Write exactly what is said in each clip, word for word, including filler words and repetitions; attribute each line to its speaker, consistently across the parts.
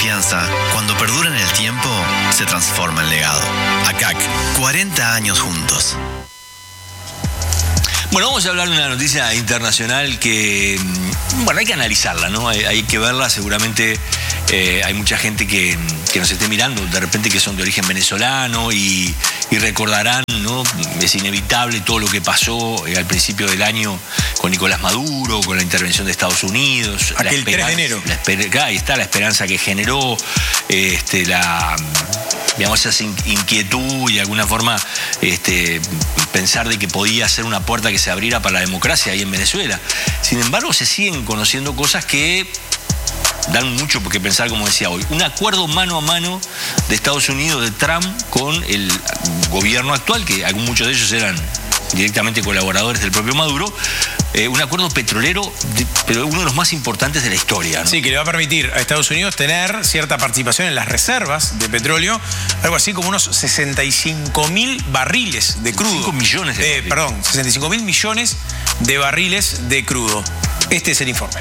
Speaker 1: confianza, cuando perdura en el tiempo, se transforma en legado. A C A C, cuarenta años juntos.
Speaker 2: Bueno, vamos a hablar de una noticia internacional que, bueno, hay que analizarla, ¿no? Hay, hay que verla, seguramente eh, hay mucha gente que, que nos esté mirando, de repente que son de origen venezolano y, y recordarán, ¿no? Es inevitable todo lo que pasó eh, al principio del año con Nicolás Maduro, con la intervención de Estados Unidos.
Speaker 3: Aquel tres de enero.
Speaker 2: La esper- ahí está la esperanza que generó, este, la... digamos, esa inquietud y de alguna forma este, pensar de que podía ser una puerta que se abriera para la democracia ahí en Venezuela. Sin embargo, se siguen conociendo cosas que dan mucho por qué pensar, como decía hoy. Un acuerdo mano a mano de Estados Unidos, de Trump, con el gobierno actual, que muchos de ellos eran directamente colaboradores del propio Maduro. Eh, un acuerdo petrolero, de, pero uno de los más importantes de la historia, ¿no?
Speaker 3: Sí, que le va a permitir a Estados Unidos tener cierta participación en las reservas de petróleo, algo así como unos sesenta y cinco mil barriles de crudo.
Speaker 2: cinco millones de
Speaker 3: eh, Perdón, sesenta y cinco mil millones de barriles de crudo. Este es el informe.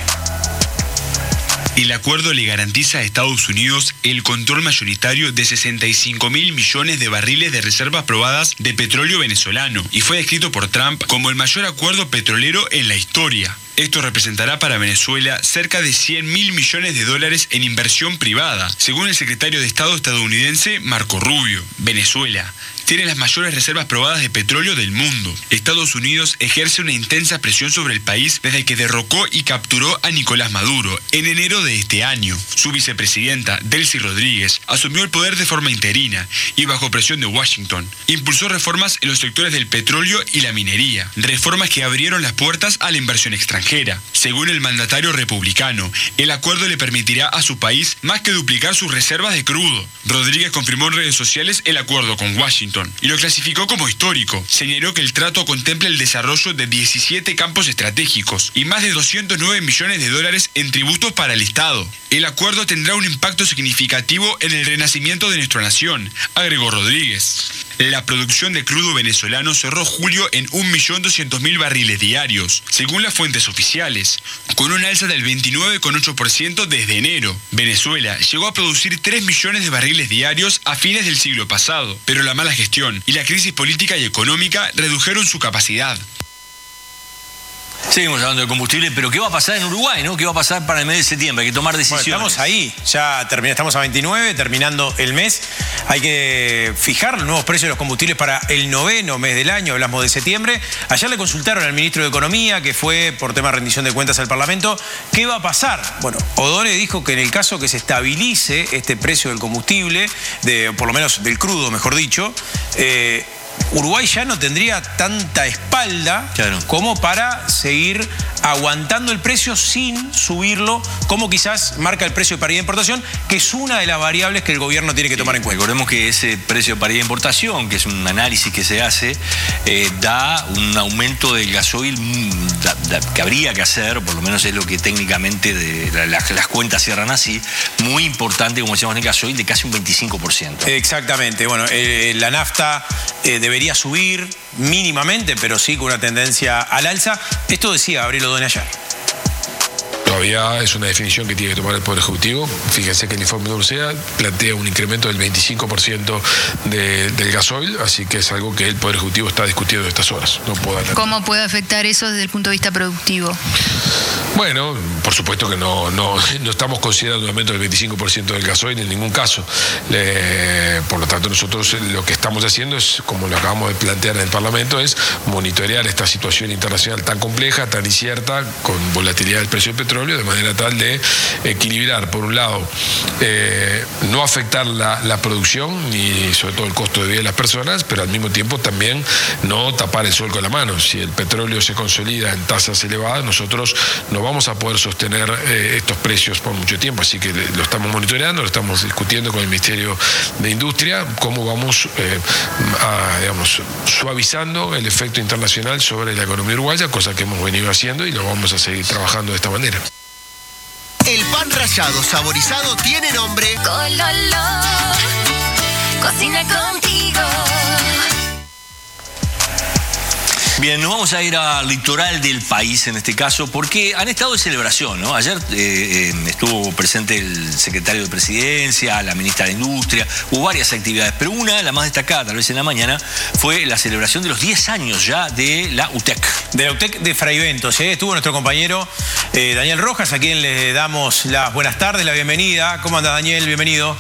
Speaker 4: El acuerdo le garantiza a Estados Unidos el control mayoritario de sesenta y cinco mil millones de barriles de reservas probadas de petróleo venezolano y fue descrito por Trump como el mayor acuerdo petrolero en la historia. Esto representará para Venezuela cerca de cien mil millones de dólares en inversión privada, según el secretario de Estado estadounidense Marco Rubio. Venezuela tiene las mayores reservas probadas de petróleo del mundo. Estados Unidos ejerce una intensa presión sobre el país desde que derrocó y capturó a Nicolás Maduro en enero de este año. Su vicepresidenta, Delcy Rodríguez, asumió el poder de forma interina y bajo presión de Washington. Impulsó reformas en los sectores del petróleo y la minería, reformas que abrieron las puertas a la inversión extranjera. Según el mandatario republicano, el acuerdo le permitirá a su país más que duplicar sus reservas de crudo. Rodríguez confirmó en redes sociales el acuerdo con Washington y lo clasificó como histórico. Señaló que el trato contempla el desarrollo de diecisiete campos estratégicos y más de doscientos nueve millones de dólares en tributos para el Estado. El acuerdo tendrá un impacto significativo en el renacimiento de nuestra nación, agregó Rodríguez. La producción de crudo venezolano cerró julio en un millón doscientos mil barriles diarios, según las fuentes oficiales, con un alza del veintinueve coma ocho por ciento desde enero. Venezuela llegó a producir tres millones de barriles diarios a fines del siglo pasado, pero la mala gestión y la crisis política y económica redujeron su capacidad.
Speaker 2: Seguimos hablando de combustible, pero ¿qué va a pasar en Uruguay, no? ¿Qué va a pasar para el mes de septiembre? Hay que tomar decisiones.
Speaker 3: Bueno, estamos ahí, ya termina, estamos a veintinueve, terminando el mes. Hay que fijar los nuevos precios de los combustibles para el noveno mes del año, hablamos de septiembre. Ayer le consultaron al ministro de Economía, que fue por tema de rendición de cuentas al Parlamento, ¿qué va a pasar? Bueno, Odone dijo que en el caso que se estabilice este precio del combustible, de, por lo menos del crudo, mejor dicho, eh, Uruguay ya no tendría tanta espalda
Speaker 2: claro.
Speaker 3: como para seguir aguantando el precio sin subirlo, como quizás marca el precio de paridad de importación, que es una de las variables que el gobierno tiene que tomar en cuenta.
Speaker 2: Recordemos que ese precio de paridad de importación, que es un análisis que se hace, eh, da un aumento del gasoil da, da, que habría que hacer, por lo menos es lo que técnicamente de, la, la, las cuentas cierran así, muy importante, como decíamos en el gasoil, de casi un veinticinco por ciento.
Speaker 3: Exactamente, bueno, eh, la nafta eh, debería subir mínimamente, pero sí con una tendencia al alza. Esto decía Gabriel Odone ayer.
Speaker 5: Todavía es una definición que tiene que tomar el Poder Ejecutivo. Fíjense que el informe de Ursea plantea un incremento del veinticinco por ciento de, del gasoil, así que es algo que el Poder Ejecutivo está discutiendo en estas horas. No puedo hablar.
Speaker 6: ¿Cómo puede afectar eso desde el punto de vista productivo?
Speaker 5: Bueno, por supuesto que no, no, no estamos considerando un aumento del veinticinco por ciento del gasoil en ningún caso. Le, por lo tanto, nosotros lo que estamos haciendo es, como lo acabamos de plantear en el Parlamento, es monitorear esta situación internacional tan compleja, tan incierta, con volatilidad del precio del petróleo, de manera tal de equilibrar, por un lado, eh, no afectar la, la producción ni sobre todo el costo de vida de las personas, pero al mismo tiempo también no tapar el sol con la mano. Si el petróleo se consolida en tasas elevadas, nosotros no vamos a poder sostener eh, estos precios por mucho tiempo, así que lo estamos monitoreando, lo estamos discutiendo con el Ministerio de Industria, cómo vamos eh, a, digamos, suavizando el efecto internacional sobre la economía uruguaya, cosa que hemos venido haciendo y lo vamos a seguir trabajando de esta manera.
Speaker 7: El pan rallado saborizado tiene nombre
Speaker 8: Cololo, cocina contigo.
Speaker 2: Bien, nos vamos a ir al litoral del país en este caso, porque han estado de celebración, ¿no? Ayer eh, eh, estuvo presente el secretario de Presidencia, la ministra de Industria, hubo varias actividades, pero una, la más destacada, tal vez en la mañana, fue la celebración de los diez años ya de la U T E C.
Speaker 3: De la U T E C de Fraiventos, ¿eh? Estuvo nuestro compañero eh, Daniel Rojas, a quien le damos las buenas tardes, la bienvenida. ¿Cómo anda, Daniel? Bienvenido.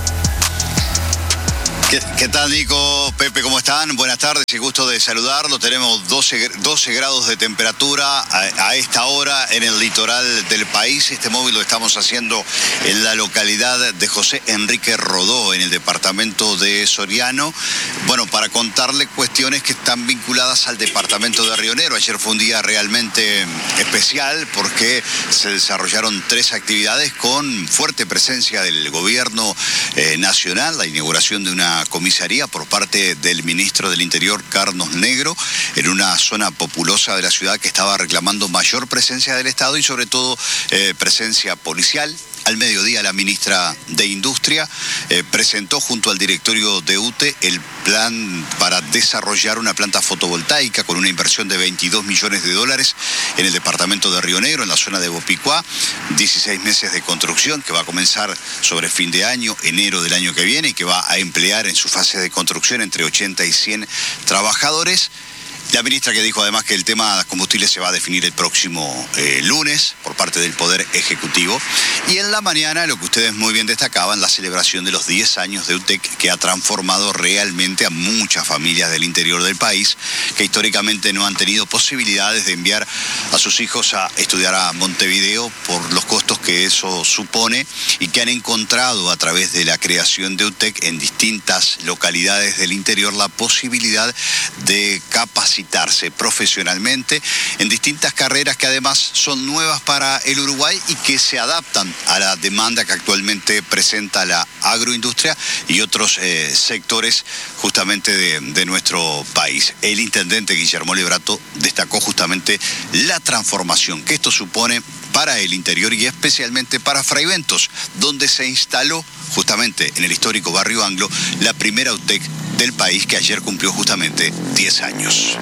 Speaker 8: ¿Qué, ¿Qué tal, Nico? Pepe, ¿cómo están? Buenas tardes y gusto de saludarlo. Tenemos doce, doce grados de temperatura a, a esta hora en el litoral del país. Este móvil lo estamos haciendo en la localidad de José Enrique Rodó, en el departamento de Soriano. Bueno, para contarle cuestiones que están vinculadas al departamento de Río Negro. Ayer fue un día realmente especial porque se desarrollaron tres actividades con fuerte presencia del gobierno eh, nacional, la inauguración de una comisaría por parte del ministro del Interior, Carlos Negro, en una zona populosa de la ciudad que estaba reclamando mayor presencia del Estado y sobre todo eh, presencia policial. Al mediodía la ministra de Industria eh, presentó junto al directorio de U T E el plan para desarrollar una planta fotovoltaica con una inversión de veintidós millones de dólares en el departamento de Río Negro, en la zona de Bopicuá, dieciséis meses de construcción que va a comenzar sobre fin de año, enero del año que viene, y que va a emplear en su fase de construcción entre ochenta y cien trabajadores. La ministra que dijo además que el tema de combustibles se va a definir el próximo eh, lunes por parte del Poder Ejecutivo. Y en la mañana, lo que ustedes muy bien destacaban, la celebración de los diez años de U T E C, que ha transformado realmente a muchas familias del interior del país, que históricamente no han tenido posibilidades de enviar a sus hijos a estudiar a Montevideo por los costos que eso supone, y que han encontrado a través de la creación de U T E C en distintas localidades del interior la posibilidad de capacitar profesionalmente en distintas carreras que además son nuevas para el Uruguay y que se adaptan a la demanda que actualmente presenta la agroindustria y otros eh, sectores justamente de, de nuestro país. El intendente Guillermo Lebrato destacó justamente la transformación que esto supone para el interior y especialmente para Fraiventos, donde se instaló justamente en el histórico barrio Anglo la primera U T E C del país, que ayer cumplió justamente diez años.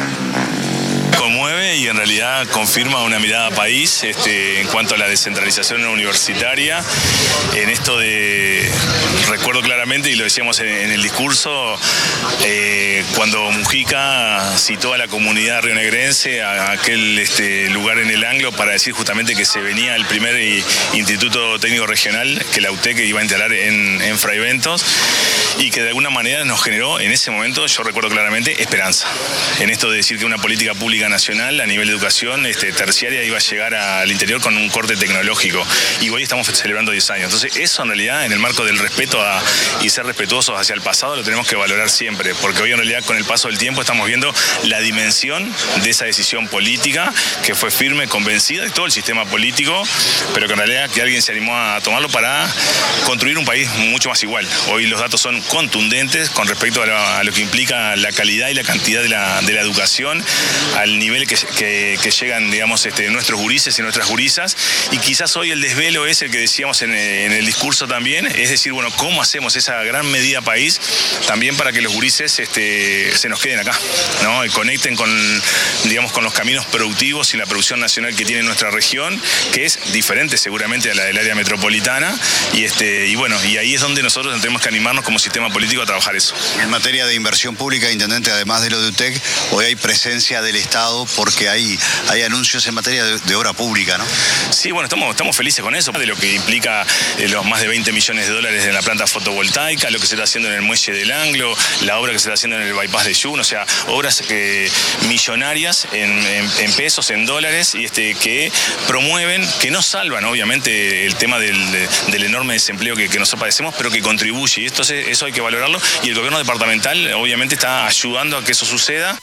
Speaker 9: Conmueve y en realidad confirma una mirada país este, en cuanto a la descentralización universitaria. En esto de, recuerdo claramente, y lo decíamos en, en el discurso, eh, cuando Mujica citó a la comunidad rionegrense a aquel este, lugar en el Anglo para decir justamente que se venía el primer instituto técnico regional, que la U T E C iba a instalar en, en Fraiventos, y que de alguna manera nos generó en ese momento, yo recuerdo claramente, esperanza. En esto de decir que una política pública nacional a nivel de educación este, terciaria iba a llegar al interior con un corte tecnológico. Y hoy estamos celebrando diez años. Entonces eso en realidad, en el marco del respeto a, y ser respetuosos hacia el pasado, lo tenemos que valorar siempre. Porque hoy en realidad con el paso del tiempo estamos viendo la dimensión de esa decisión política que fue firme, convencida de todo el sistema político, pero que en realidad que alguien se animó a tomarlo para construir un país mucho más igual. Hoy los datos son contundentes con respecto a lo, a lo que implica la calidad y la cantidad de la, de la educación, al nivel que, que, que llegan, digamos, este, nuestros gurises y nuestras gurisas. Y quizás hoy el desvelo es el que decíamos en, en el discurso también, es decir, bueno, cómo hacemos esa gran medida país también para que los gurises este, se nos queden acá, ¿no? Y conecten con, digamos, con los caminos productivos y la producción nacional que tiene nuestra región, que es diferente seguramente a la del área metropolitana. Y, este, y bueno, y ahí es donde nosotros tenemos que animarnos como sistema político a trabajar eso.
Speaker 8: En materia de inversión pública, intendente, además de lo de U T E C, hoy hay presencia del Estado porque hay, hay anuncios en materia de, de obra pública, ¿no?
Speaker 9: Sí, bueno, estamos, estamos felices con eso, de lo que implica eh, los más de veinte millones de dólares de la planta fotovoltaica, lo que se está haciendo en el muelle del Anglo, la obra que se está haciendo en el bypass de Yun, o sea, obras que, millonarias en, en, en pesos, en dólares, y este, que promueven, que no salvan obviamente el tema del, del enorme desempleo que, que nosotros padecemos, pero que contribuye, y esto, eso hay que valorarlo, y el gobierno departamental obviamente está ayudando a que eso suceda.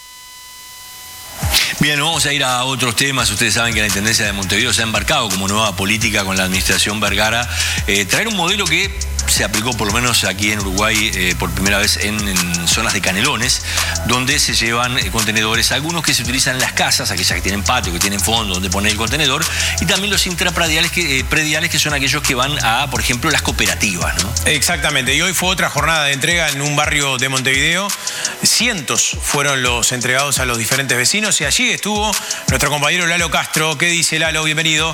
Speaker 2: Bien, vamos a ir a otros temas. Ustedes saben que la Intendencia de Montevideo se ha embarcado como nueva política con la administración Vergara, eh, traer un modelo que se aplicó por lo menos aquí en Uruguay eh, por primera vez en, en zonas de canelones, donde se llevan eh, contenedores, algunos que se utilizan en las casas, aquellas que tienen patio, que tienen fondo donde poner el contenedor, y también los intraprediales que, eh, prediales, que son aquellos que van a, por ejemplo, las cooperativas, ¿no?
Speaker 3: Exactamente, y hoy fue otra jornada de entrega en un barrio de Montevideo. Cientos fueron los entregados a los diferentes vecinos y allí estuvo nuestro compañero Lalo Castro. ¿Qué dice Lalo? Bienvenido.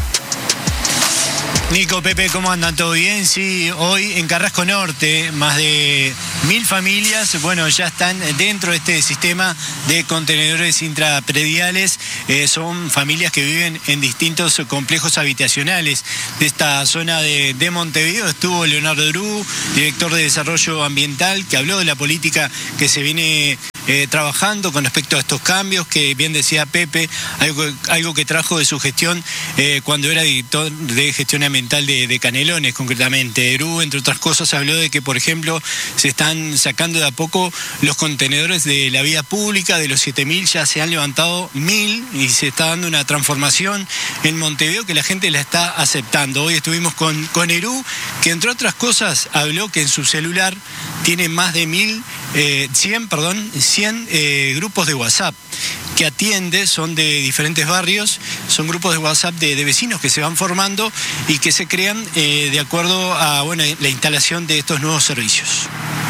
Speaker 10: Nico, Pepe, ¿cómo andan? ¿Todo bien? Sí, hoy en Carrasco Norte, más de mil familias, bueno, ya están dentro de este sistema de contenedores intraprediales. Eh, son familias que viven en distintos complejos habitacionales de esta zona de, de Montevideo. Estuvo Leonardo Dru, director de Desarrollo Ambiental, que habló de la política que se viene eh, trabajando con respecto a estos cambios, que bien decía Pepe, algo, algo que trajo de su gestión eh, cuando era director de gestión ambiental De, de Canelones, concretamente. Eru, entre otras cosas, habló de que, por ejemplo, se están sacando de a poco los contenedores de la vía pública. De los siete mil ya se han levantado mil y se está dando una transformación en Montevideo que la gente la está aceptando. Hoy estuvimos con, con Eru, que entre otras cosas habló que en su celular tiene más de mil, eh, cien, perdón, cien eh, grupos de WhatsApp que atiende, son de diferentes barrios, son grupos de WhatsApp de, de vecinos que se van formando y que se crean eh, de acuerdo a bueno, la instalación de estos nuevos servicios.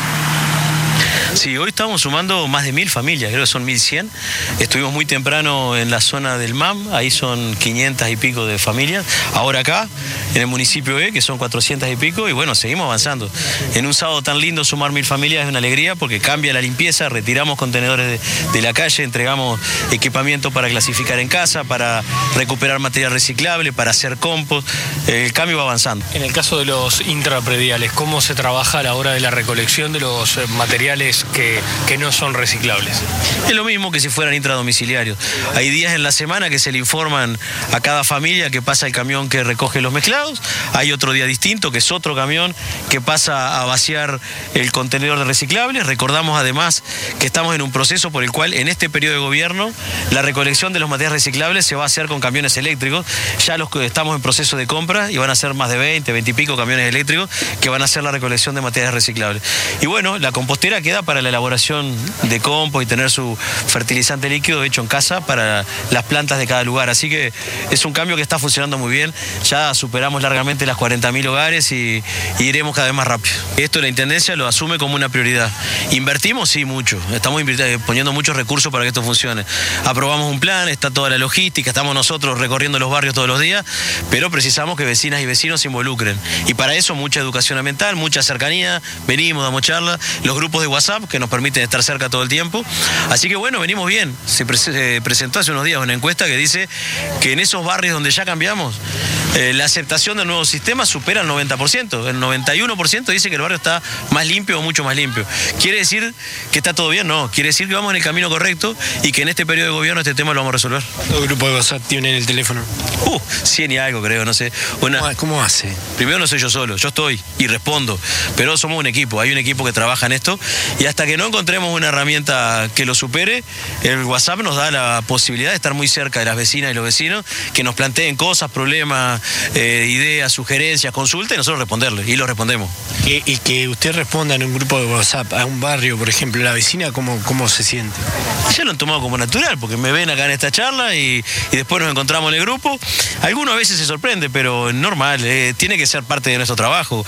Speaker 11: Sí, hoy estamos sumando más de mil familias, creo que son mil cien. Estuvimos muy temprano en la zona del M A M, ahí son quinientas y pico de familias. Ahora acá, en el municipio E, que son cuatrocientas y pico, y bueno, seguimos avanzando. En un sábado tan lindo sumar mil familias es una alegría porque cambia la limpieza, retiramos contenedores de, de la calle, entregamos equipamiento para clasificar en casa, para recuperar material reciclable, para hacer compost. El cambio va avanzando.
Speaker 12: En el caso de los intraprediales, ¿cómo se trabaja a la hora de la recolección de los materiales Que, que no son reciclables?
Speaker 11: Es lo mismo que si fueran intradomiciliarios. Hay días en la semana que se le informan a cada familia que pasa el camión que recoge los mezclados, hay otro día distinto que es otro camión que pasa a vaciar el contenedor de reciclables. Recordamos además que estamos en un proceso por el cual en este periodo de gobierno la recolección de los materiales reciclables se va a hacer con camiones eléctricos. Ya los que estamos en proceso de compra y van a ser más de veinte, veinte y pico camiones eléctricos que van a hacer la recolección de materiales reciclables. Y bueno, la compostera queda para la elaboración de compost y tener su fertilizante líquido hecho en casa para las plantas de cada lugar. Así que es un cambio que está funcionando muy bien. Ya superamos largamente las cuarenta mil hogares y, y iremos cada vez más rápido. Esto la Intendencia lo asume como una prioridad. ¿Invertimos? Sí, mucho. Estamos poniendo muchos recursos para que esto funcione. Aprobamos un plan, está toda la logística, estamos nosotros recorriendo los barrios todos los días, pero precisamos que vecinas y vecinos se involucren. Y para eso mucha educación ambiental, mucha cercanía, venimos, damos charlas, los grupos de WhatsApp que nos permiten estar cerca todo el tiempo. Así que bueno, venimos bien. Se pre eh, presentó hace unos días una encuesta que dice que en esos barrios donde ya cambiamos, eh, la aceptación del nuevo sistema supera el noventa por ciento. El noventa y uno por ciento dice que el barrio está más limpio o mucho más limpio. ¿Quiere decir que está todo bien? No. Quiere decir que vamos en el camino correcto y que en este periodo de gobierno este tema lo vamos a resolver.
Speaker 10: ¿Cuántos grupos de WhatsApp tienen el teléfono?
Speaker 11: Uh, cien y algo creo, no sé. Una...
Speaker 10: ¿Cómo, ¿Cómo hace?
Speaker 11: Primero no soy yo solo, yo estoy y respondo, pero somos un equipo, hay un equipo que trabaja en esto y hasta que no encontremos una herramienta que lo supere, el WhatsApp nos da la posibilidad de estar muy cerca de las vecinas y los vecinos, que nos planteen cosas, problemas, eh, ideas, sugerencias, consultas y nosotros responderles, y lo respondemos.
Speaker 10: Y, y que usted responda en un grupo de WhatsApp a un barrio, por ejemplo, la vecina, ¿cómo, cómo se siente?
Speaker 11: Ya lo han tomado como natural, porque me ven acá en esta charla y, y después nos encontramos en el grupo. Algunas veces se sorprende, pero es normal, eh, tiene que ser parte de nuestro trabajo.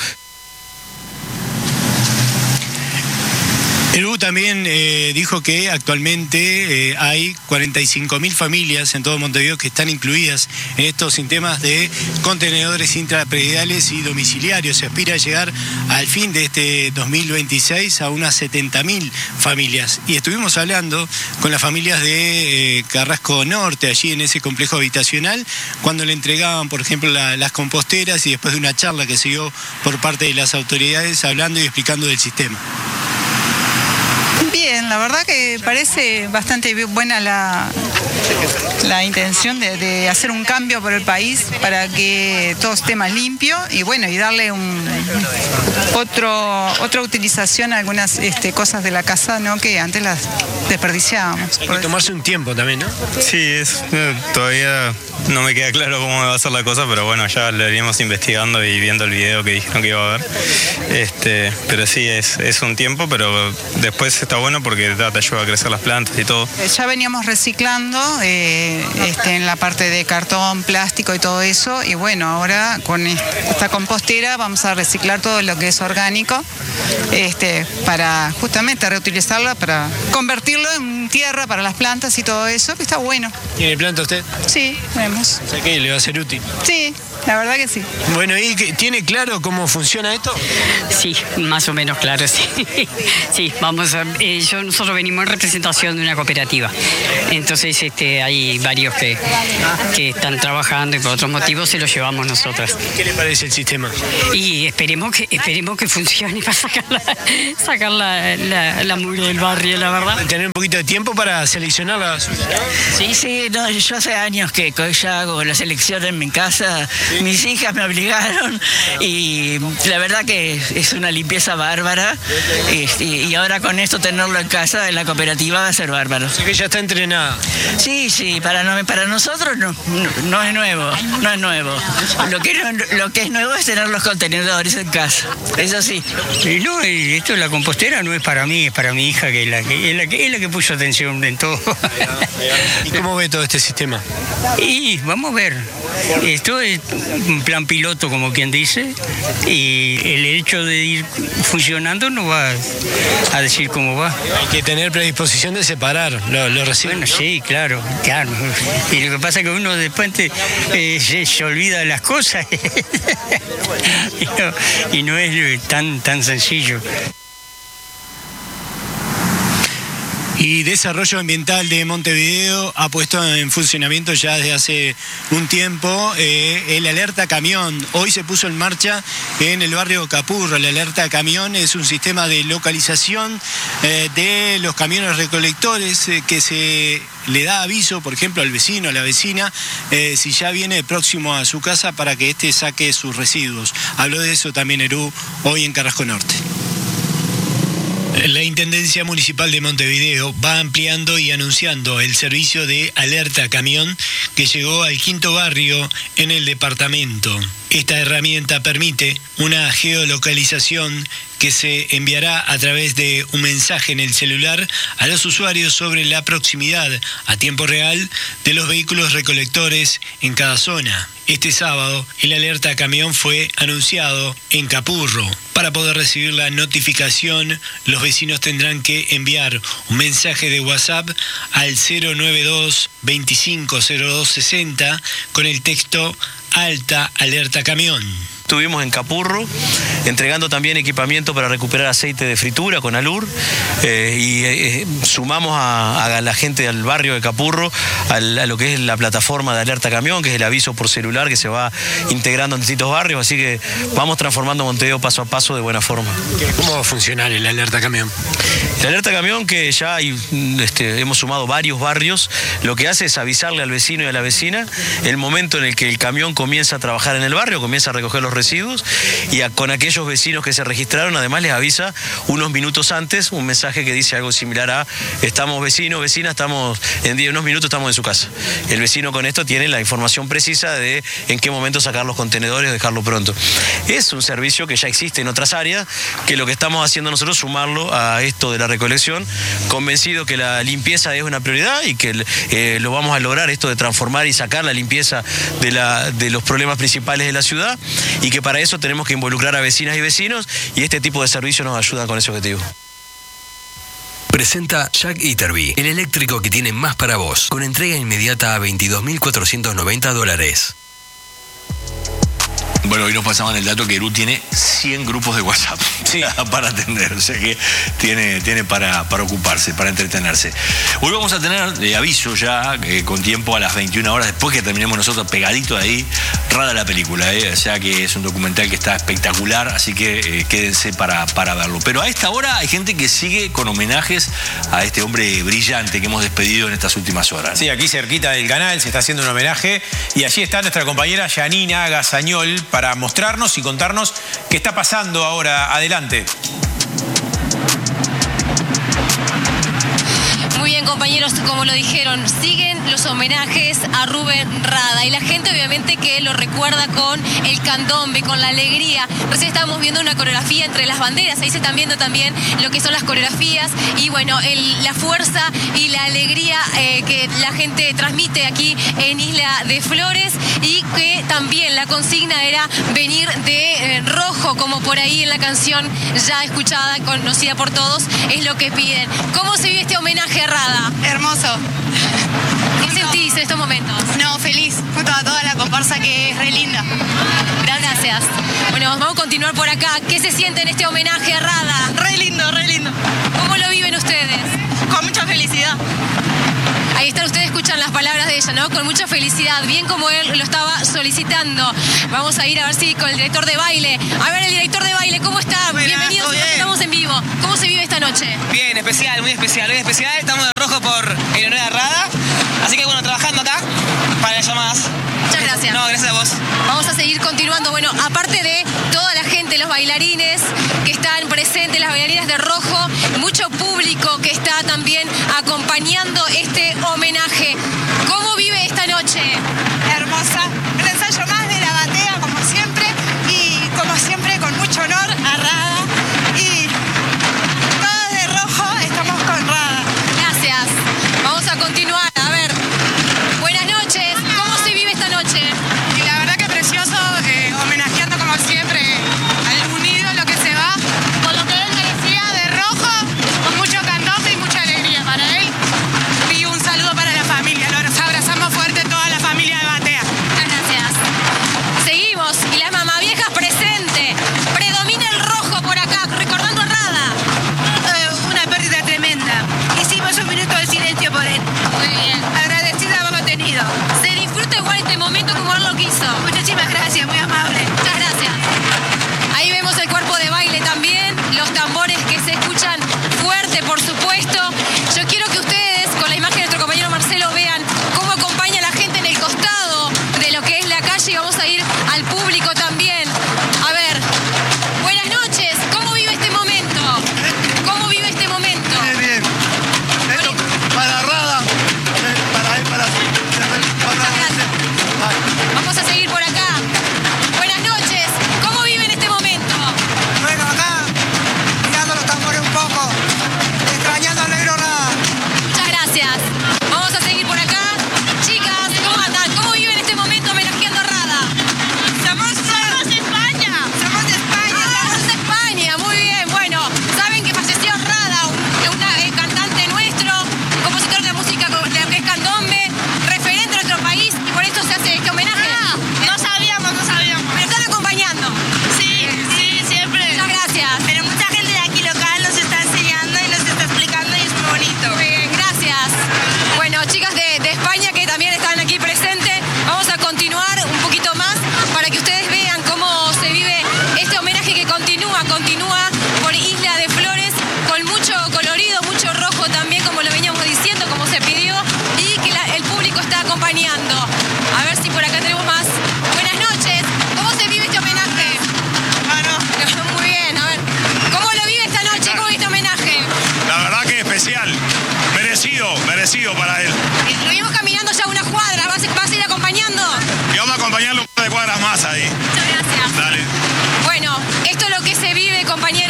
Speaker 10: El U también eh, dijo que actualmente eh, hay cuarenta y cinco mil familias en todo Montevideo que están incluidas en estos sistemas de contenedores intraprediales y domiciliarios. Se aspira a llegar al fin de este dos mil veintiséis a unas setenta mil familias. Y estuvimos hablando con las familias de eh, Carrasco Norte, allí en ese complejo habitacional, cuando le entregaban, por ejemplo, la, las composteras y después de una charla que siguió por parte de las autoridades hablando y explicando del sistema.
Speaker 13: Bien, bien, la verdad que parece bastante buena la, la intención de, de hacer un cambio por el país para que todo esté más limpio y bueno, y darle un, otro, otra utilización a algunas este, cosas de la casa, ¿no? Que antes las desperdiciábamos.
Speaker 10: Hay que tomarse un tiempo también, ¿no?
Speaker 14: Sí, es, todavía no me queda claro cómo va a ser la cosa, pero bueno, ya lo iremos investigando y viendo el video que dijeron que iba a haber. Este, pero sí, es, es un tiempo, pero después está bueno porque te ayuda a crecer las plantas y todo.
Speaker 13: Ya veníamos reciclando eh, este, en la parte de cartón, plástico y todo eso, y bueno, ahora con esta compostera vamos a reciclar todo lo que es orgánico este, para justamente reutilizarla, para convertirlo en tierra para las plantas y todo eso, que está bueno.
Speaker 10: ¿Tiene planta usted?
Speaker 13: Sí, vemos.
Speaker 10: O sea que le va a ser útil.
Speaker 13: Sí, la verdad que sí.
Speaker 10: Bueno, ¿y tiene claro cómo funciona esto?
Speaker 15: Sí, más o menos claro, sí. Sí, vamos a, eh, yo, nosotros venimos en representación de una cooperativa. Entonces este, hay varios que, que están trabajando y por otros motivos se los llevamos nosotras.
Speaker 10: ¿Qué le parece el sistema?
Speaker 15: Y esperemos que esperemos que funcione para sacar la, sacar la, la, la mugre del barrio, la verdad.
Speaker 10: Tener un poquito de tiempo para seleccionar la basura.
Speaker 16: Sí, sí, no, yo hace años que ya hago la selección en mi casa. ¿Sí? Mis hijas me obligaron y la verdad que es una limpieza bárbara. Y, y ahora con esto tenerlo en casa, en la cooperativa, va a ser bárbaro.
Speaker 10: Así que ya está entrenada.
Speaker 16: Sí, sí, para, no, para nosotros no, no, no es nuevo, no es nuevo. Lo que, lo que es nuevo es tener los contenedores en casa, eso sí.
Speaker 17: Y no, esto la compostera no es para mí, es para mi hija, que es la que, es la que, es la que puso atención en todo.
Speaker 10: ¿Y cómo ve todo este sistema?
Speaker 17: Y vamos a ver, esto es un plan piloto, como quien dice, y el hecho de ir funcionando no va a decir cómo va.
Speaker 10: Hay que tener predisposición de separar los residuos.
Speaker 17: Bueno, sí, claro, claro. Y lo que pasa es que uno después te, eh, se, se olvida de las cosas y, no, y no es tan, tan sencillo.
Speaker 10: Y Desarrollo Ambiental de Montevideo ha puesto en funcionamiento ya desde hace un tiempo eh, el alerta camión. Hoy se puso en marcha en el barrio Capurro. El alerta camión es un sistema de localización eh, de los camiones recolectores eh, que se le da aviso, por ejemplo, al vecino, a la vecina, eh, si ya viene próximo a su casa para que éste saque sus residuos. Habló de eso también Erú hoy en Carrasco Norte. La Intendencia Municipal de Montevideo va ampliando y anunciando el servicio de alerta camión que llegó al quinto barrio en el departamento. Esta herramienta permite una geolocalización que se enviará a través de un mensaje en el celular a los usuarios sobre la proximidad a tiempo real de los vehículos recolectores en cada zona. Este sábado, el alerta camión fue anunciado en Capurro. Para poder recibir la notificación, los vecinos tendrán que enviar un mensaje de WhatsApp al cero nueve dos, veinticinco cero dos sesenta con el texto Alta Alerta Camión.
Speaker 11: Estuvimos en Capurro entregando también equipamiento para recuperar aceite de fritura con Alur eh, y eh, sumamos a, a la gente del barrio de Capurro a, a lo que es la plataforma de alerta camión, que es el aviso por celular que se va integrando en distintos barrios, así que vamos transformando Montevideo paso a paso de buena forma.
Speaker 10: ¿Cómo va a funcionar el alerta camión?
Speaker 11: El alerta camión, que ya hay, este, hemos sumado varios barrios, lo que hace es avisarle al vecino y a la vecina el momento en el que el camión comienza a trabajar en el barrio, comienza a recoger los residuos, y a, con aquellos vecinos que se registraron además les avisa unos minutos antes un mensaje que dice algo similar a: estamos vecinos, vecinas, estamos en diez, unos minutos estamos en su casa. El vecino con esto tiene la información precisa de en qué momento sacar los contenedores o dejarlo pronto. Es un servicio que ya existe en otras áreas, que lo que estamos haciendo nosotros es sumarlo a esto de la recolección, convencido que la limpieza es una prioridad y que eh, lo vamos a lograr, esto de transformar y sacar la limpieza de, la, de los problemas principales de la ciudad, y que para eso tenemos que involucrar a vecinas y vecinos, y este tipo de servicios nos ayudan con ese objetivo.
Speaker 18: Presenta Jack Iterby, el eléctrico que tiene más para vos, con entrega inmediata a veintidós mil cuatrocientos noventa dólares.
Speaker 2: Bueno, hoy nos pasaban el dato que Erú tiene cien grupos de WhatsApp sí. para atender, o sea que tiene, tiene para, para ocuparse, para entretenerse. Hoy vamos a tener, de aviso ya, eh, con tiempo a las veintiuna horas, después que terminemos nosotros pegadito ahí, Rada la película, ¿eh? O sea que es un documental que está espectacular, así que eh, quédense para, para verlo. Pero a esta hora hay gente que sigue con homenajes a este hombre brillante que hemos despedido en estas últimas horas.
Speaker 3: Sí, aquí cerquita del canal se está haciendo un homenaje y allí está nuestra compañera Yanina Gazañol para mostrarnos y contarnos qué está pasando ahora. Adelante.
Speaker 19: Muy bien, compañeros, como lo dijeron, siguen los homenajes a Rubén Rada y la gente obviamente que lo recuerda con el candombe, con la alegría. Recién estábamos viendo una coreografía entre las banderas, ahí se están viendo también lo que son las coreografías y bueno, el, la fuerza y la alegría eh, que la gente transmite aquí en Isla de Flores y que también la consigna era venir de eh, rojo, como por ahí en la canción ya escuchada, conocida por todos, es lo que piden. ¿Cómo se vive este homenaje a Rada?
Speaker 20: Hermoso.
Speaker 19: ¿Qué sentís en estos momentos?
Speaker 20: No, feliz, junto a toda la comparsa que es re linda.
Speaker 19: Gracias. Bueno, vamos a continuar por acá. ¿Qué se siente en este homenaje a Rada?
Speaker 20: Re lindo, re lindo.
Speaker 19: ¿Cómo lo viven ustedes?
Speaker 20: Con mucha felicidad.
Speaker 19: Ahí están, ustedes escuchan las palabras de ella, ¿no? Con mucha felicidad, bien como él lo estaba solicitando. Vamos a ir a ver si con el director de baile. A ver, el director de baile, ¿cómo está?
Speaker 21: Buenas,
Speaker 19: Bienvenidos,
Speaker 21: bien.
Speaker 19: estamos en vivo. ¿Cómo se vive esta noche?
Speaker 21: Bien, especial, muy especial. Hoy especial, estamos de rojo por el honor a Rada. Así que bueno, trabajando acá para las llamadas.
Speaker 19: Muchas gracias.
Speaker 21: No, gracias a vos.
Speaker 19: Vamos a seguir continuando. Bueno, aparte de toda la gente, los bailarines que están presentes, las bailarinas de rojo, mucho público que está también acompañando este homenaje. ¿Cómo vive esta noche?
Speaker 20: Hermosa. Un ensayo más de la batea, como siempre, y como siempre con mucho honor a Rada. Y todos de rojo estamos con Rada.
Speaker 19: Gracias. Vamos a continuar. A ver. Buenas noches. ¿Cómo se vive esta noche?
Speaker 20: Y la verdad que precioso, eh, homenajeando como siempre al unido, lo que se va, con lo que él me decía, de rojo, con mucho candombe y mucha alegría para él. Y un saludo para la familia. Los abrazamos fuerte toda la familia de Batea.
Speaker 19: Muchas gracias. Seguimos. Y las mamaviejas presentes. Predomina el rojo por acá, recordando a Rada.
Speaker 20: Eh, una pérdida tremenda. Hicimos un minuto de silencio por él.
Speaker 19: Muy bien.
Speaker 20: Agradecida haberlo tenido.
Speaker 19: Se disfruta igual este momento como él lo quiso.
Speaker 20: Muchísimas gracias, muy amable.
Speaker 19: Muchas gracias. Ahí vemos el cuerpo de baile también, los tambores que se escuchan fuerte, por supuesto. Yo quiero que ustedes, con la imagen de nuestro compañero Marcelo, vean cómo acompaña la gente en el costado de lo que es la calle y vamos a ir al público también. A ver, buenas noches, ¿cómo vive este momento? ¿Cómo vive este momento?
Speaker 22: Bien, bien. Esto para Rada, para él, para...
Speaker 19: Vamos a seguir por acá. Buenas noches, ¿cómo viven este momento?
Speaker 22: Bueno, acá, mirando los tambores un poco, extrañando al negro Rada.
Speaker 19: Muchas gracias. Vamos a seguir por acá. Chicas, ¿cómo andan? ¿Cómo viven este momento homenajeando a Rada?
Speaker 20: Somos, somos de España. Somos de España.
Speaker 19: Ah, somos de España, muy bien. Bueno, saben que falleció Rada, un una, eh, cantante nuestro, compositor de música de lo que es candombe, referente de nuestro país y por eso se hace este homenaje.
Speaker 20: Ah, no sabíamos, no sabíamos.
Speaker 19: ¿Me están acompañando?
Speaker 20: Sí, sí, siempre.
Speaker 19: Muchas gracias.
Speaker 20: Pero mucha gente de aquí local nos está enseñando y nos está explicando y es muy bonito.
Speaker 19: Muy bien, gracias. Bueno, chicas de, de España que también están aquí presentes, vamos a continuar un poquito más para que ustedes vean cómo se vive este homenaje que continúa, continúa por Isla de Flores con mucho colorido, mucho rojo también, como lo veníamos diciendo, como se pidió, y que la- el público está acompañando. A ver si por acá tenemos más. Buenas noches, ¿cómo se vive este homenaje? Muy bien, a ver, ¿cómo lo vive esta noche? ¿Cómo vive este homenaje?
Speaker 23: La verdad que especial, merecido, merecido para él.
Speaker 19: Lo vimos caminando ya una cuadra, ¿vas, vas a ir acompañando?
Speaker 23: Y vamos a acompañarlo un par de cuadras más ahí.
Speaker 19: Muchas gracias.
Speaker 23: Dale.
Speaker 19: Bueno, esto es lo que se vive, compañeros.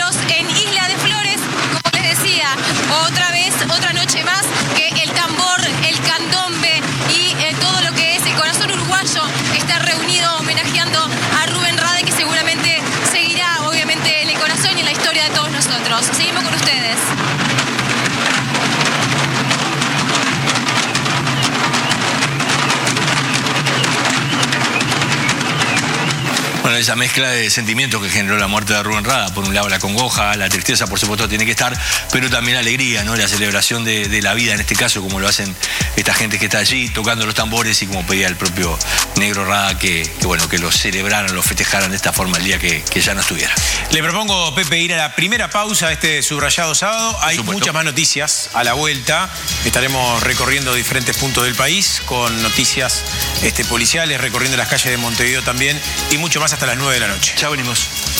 Speaker 2: esa mezcla de sentimientos que generó la muerte de Rubén Rada. Por un lado la congoja, la tristeza, por supuesto tiene que estar, pero también la alegría, ¿no? La celebración de, de la vida en este caso, como lo hacen esta gente que está allí tocando los tambores y como pedía el propio Negro Rada que, que bueno, que lo celebraran, lo festejaran de esta forma el día que, que ya no estuviera.
Speaker 3: Le propongo, Pepe, ir a la primera pausa de este subrayado sábado. Hay muchas más noticias a la vuelta. Estaremos recorriendo diferentes puntos del país con noticias este, policiales, recorriendo las calles de Montevideo también y mucho más hasta las nueve de la noche.
Speaker 2: Ya venimos.